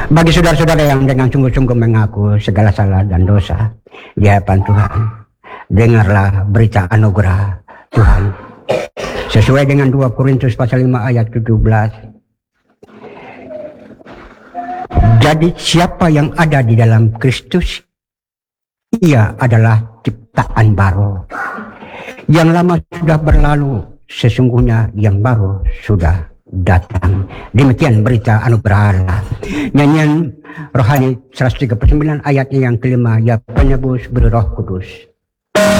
Bagi saudara-saudara yang dengan sungguh-sungguh mengaku segala salah dan dosa di hadapan Tuhan, dengarlah berita anugerah Tuhan. Sesuai dengan 2 Korintus pasal 5 ayat 17. Jadi siapa yang ada di dalam Kristus, ia adalah ciptaan baru. Yang lama sudah berlalu, sesungguhnya yang baru sudah datang. Demikian berita anugerah Allah. Nyanyian rohani 139 ayatnya yang kelima, ya penebus berroh kudus.